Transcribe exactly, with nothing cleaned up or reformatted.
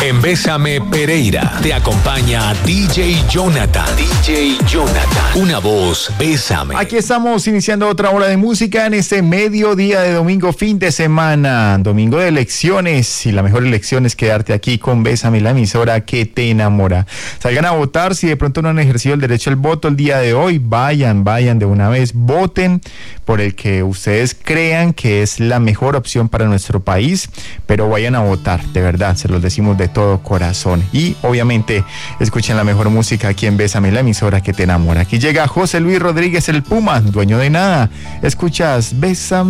En Bésame Pereira te acompaña D J Jonathan. D J Jonathan. Una voz, Bésame. Aquí estamos iniciando otra hora de música en este mediodía de domingo, fin de semana, domingo de elecciones. Y la mejor elección es quedarte aquí con Bésame, la emisora que te enamora. Salgan a votar si de pronto no han ejercido el derecho al voto el día de hoy. Vayan, vayan de una vez, voten por el que ustedes crean que es la mejor opción para nuestro país. Pero vayan a votar, de verdad, se los decimos de todo corazón. Y obviamente escuchen la mejor música aquí en Bésame, la emisora que te enamora. Aquí llega José Luis Rodríguez, el Puma, dueño de nada. Escuchas Bésame.